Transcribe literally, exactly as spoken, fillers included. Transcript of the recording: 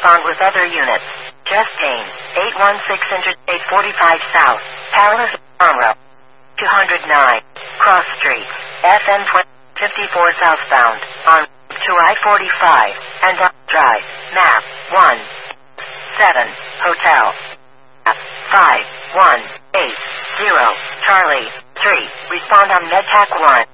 respond with other units. Jeff Payne, eight one six Interstate forty-five South, Palos Monroe. two oh nine, Cross Street, S N fifty-four southbound, on to I forty-five, and up Drive, map, one, seven, Hotel, five, one, eight, zero, Charlie, three, respond on MedTac one.